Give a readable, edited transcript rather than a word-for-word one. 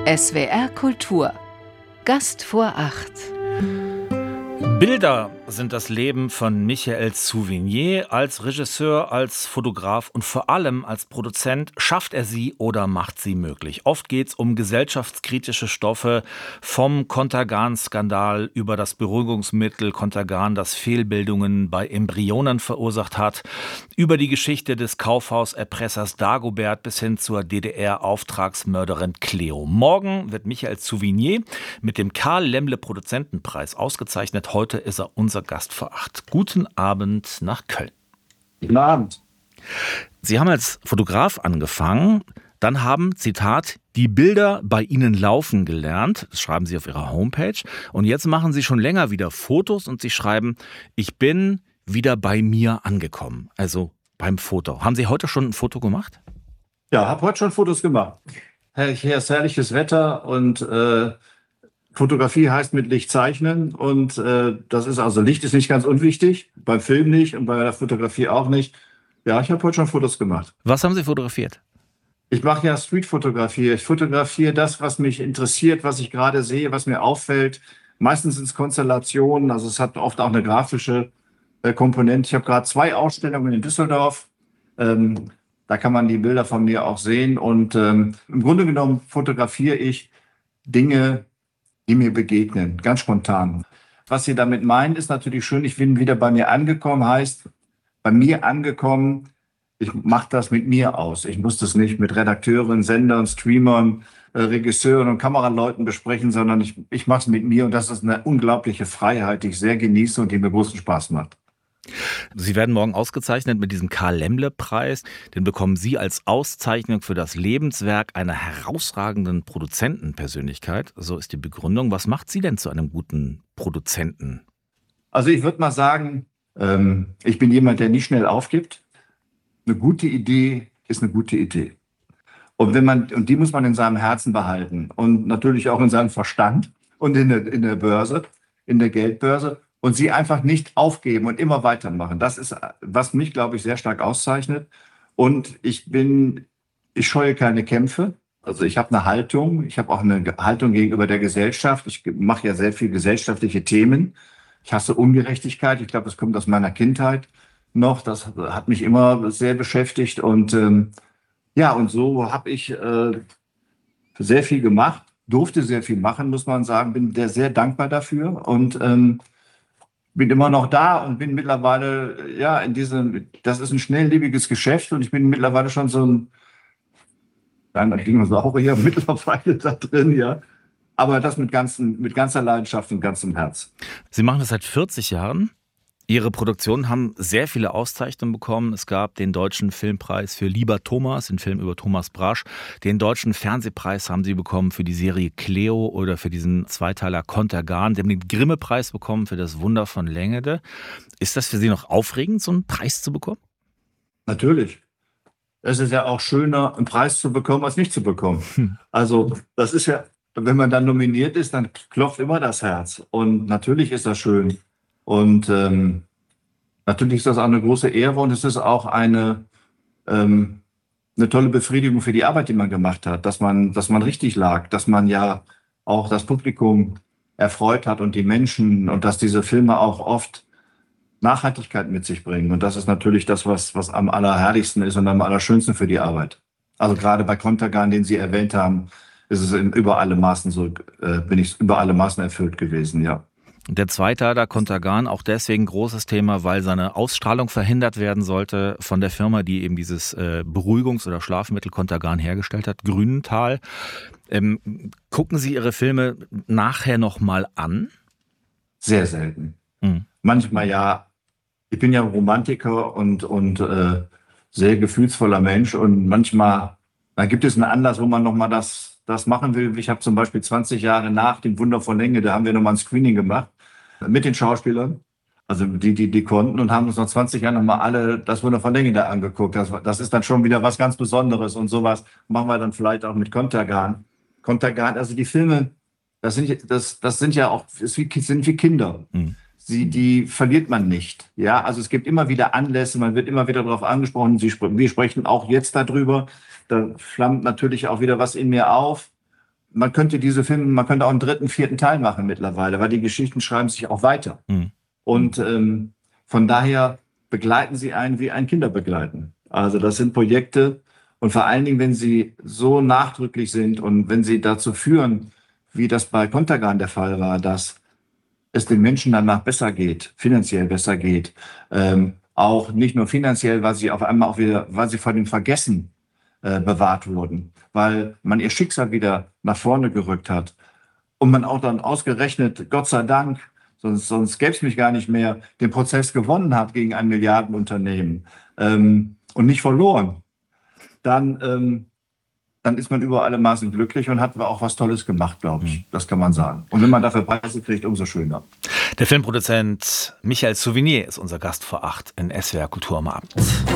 SWR Kultur. Gast vor 8. Bilder sind das Leben von Michael Souvigné. Als Regisseur, als Fotograf und vor allem als Produzent schafft er sie oder macht sie möglich. Oft geht es um gesellschaftskritische Stoffe, vom Contergan-Skandal über das Beruhigungsmittel Contergan, das Fehlbildungen bei Embryonen verursacht hat, über die Geschichte des Kaufhauserpressers Dagobert bis hin zur DDR-Auftragsmörderin Cleo. Morgen wird Michael Souvigné mit dem Karl-Laemmle-Produzentenpreis ausgezeichnet. Heute ist er unser Gast vor 8. Guten Abend nach Köln. Guten Abend. Sie haben als Fotograf angefangen, dann haben, Zitat, die Bilder bei Ihnen laufen gelernt. Das schreiben Sie auf Ihrer Homepage. Und jetzt machen Sie schon länger wieder Fotos und Sie schreiben, ich bin wieder bei mir angekommen. Also beim Foto. Haben Sie heute schon ein Foto gemacht? Ja, habe heute schon Fotos gemacht. Hier ist herrliches Wetter und Fotografie heißt mit Licht zeichnen und das ist also Licht ist nicht ganz unwichtig, beim Film nicht und bei der Fotografie auch nicht. Ja, ich habe heute schon Fotos gemacht. Was haben Sie fotografiert? Ich mache ja Streetfotografie. Ich fotografiere das, was mich interessiert, was ich gerade sehe, was mir auffällt. Meistens sind es Konstellationen, also es hat oft auch eine grafische Komponente. Ich habe gerade 2 Ausstellungen in Düsseldorf. Da kann man die Bilder von mir auch sehen und im Grunde genommen fotografiere ich Dinge, die mir begegnen, ganz spontan. Was Sie damit meinen, ist natürlich schön, ich bin wieder bei mir angekommen, heißt, bei mir angekommen, ich mache das mit mir aus. Ich muss das nicht mit Redakteuren, Sendern, Streamern, Regisseuren und Kameraleuten besprechen, sondern ich mache es mit mir und das ist eine unglaubliche Freiheit, die ich sehr genieße und die mir großen Spaß macht. Sie werden morgen ausgezeichnet mit diesem Karl-Laemmle-Preis. Den bekommen Sie als Auszeichnung für das Lebenswerk einer herausragenden Produzentenpersönlichkeit. So ist die Begründung. Was macht Sie denn zu einem guten Produzenten? Also ich würde mal sagen, ich bin jemand, der nicht schnell aufgibt. Eine gute Idee ist eine gute Idee. Und die muss man in seinem Herzen behalten und natürlich auch in seinem Verstand und in der Börse, in der Geldbörse. Und sie einfach nicht aufgeben und immer weitermachen. Das ist, was mich, glaube ich, sehr stark auszeichnet. Und ich scheue keine Kämpfe. Also ich habe eine Haltung. Ich habe auch eine Haltung gegenüber der Gesellschaft. Ich mache ja sehr viel gesellschaftliche Themen. Ich hasse Ungerechtigkeit. Ich glaube, das kommt aus meiner Kindheit noch. Das hat mich immer sehr beschäftigt. Und und so habe ich sehr viel gemacht. Durfte sehr viel machen, muss man sagen. Bin sehr dankbar dafür. Und bin immer noch da und bin mittlerweile, das ist ein schnelllebiges Geschäft und ich bin mittlerweile schon so ein kleiner Dinosaurier mittlerweile da drin, ja. Aber das mit ganzer Leidenschaft und ganzem Herz. Sie machen das seit 40 Jahren. Ihre Produktionen haben sehr viele Auszeichnungen bekommen. Es gab den Deutschen Filmpreis für Lieber Thomas, den Film über Thomas Brasch. Den Deutschen Fernsehpreis haben Sie bekommen für die Serie Cleo oder für diesen Zweiteiler Contergan. Sie haben den Grimme-Preis bekommen für das Wunder von Längede. Ist das für Sie noch aufregend, so einen Preis zu bekommen? Natürlich. Es ist ja auch schöner, einen Preis zu bekommen, als nicht zu bekommen. Also das ist ja, wenn man dann nominiert ist, dann klopft immer das Herz. Und natürlich ist das schön. Und natürlich ist das auch eine große Ehre und es ist auch eine tolle Befriedigung für die Arbeit, die man gemacht hat, dass man richtig lag, dass man ja auch das Publikum erfreut hat und die Menschen und dass diese Filme auch oft Nachhaltigkeit mit sich bringen. Und das ist natürlich das, was am allerherrlichsten ist und am allerschönsten für die Arbeit. Also gerade bei Contergan, den Sie erwähnt haben, ist es über alle Maßen bin ich über alle Maßen erfüllt gewesen, ja. Der Zweiteiler Contergan, auch deswegen großes Thema, weil seine Ausstrahlung verhindert werden sollte von der Firma, die eben dieses Beruhigungs- oder Schlafmittel Contergan hergestellt hat, Grünenthal. Gucken Sie Ihre Filme nachher nochmal an? Sehr selten. Manchmal ja. Ich bin ja Romantiker und sehr gefühlsvoller Mensch und manchmal, dann gibt es einen Anlass, wo man nochmal das machen will. Ich habe zum Beispiel 20 Jahre nach dem Wunder von Länge, da haben wir nochmal ein Screening gemacht mit den Schauspielern, also die konnten und haben uns nach 20 Jahren nochmal alle das Wunder von Länge da angeguckt. Das ist dann schon wieder was ganz Besonderes und sowas machen wir dann vielleicht auch mit Contergan. Contergan, also die Filme, das sind ja auch, sind wie Kinder. Die verliert man nicht. Ja, also es gibt immer wieder Anlässe, man wird immer wieder darauf angesprochen. Wir sprechen auch jetzt darüber. Da flammt natürlich auch wieder was in mir auf. man könnte diese Filme, man könnte auch einen dritten, vierten Teil machen mittlerweile, weil die Geschichten schreiben sich auch weiter. Mhm. Und von daher begleiten sie einen, wie ein Kinder begleiten. Also das sind Projekte und vor allen Dingen, wenn sie so nachdrücklich sind und wenn sie dazu führen, wie das bei Contergan der Fall war, dass es den Menschen danach besser geht, finanziell besser geht, auch nicht nur finanziell, weil sie auf einmal auch wieder, weil sie vor dem Vergessen bewahrt wurden, weil man ihr Schicksal wieder nach vorne gerückt hat und man auch dann ausgerechnet, Gott sei Dank, sonst gäbe es mich gar nicht mehr, den Prozess gewonnen hat gegen ein Milliardenunternehmen und nicht verloren, dann ist man über alle Maßen glücklich und hat auch was Tolles gemacht, glaube ich. Das kann man sagen. Und wenn man dafür Preise kriegt, umso schöner. Der Filmproduzent Michael Souvignier ist unser Gast vor 8 in SWR Kultur am Abend.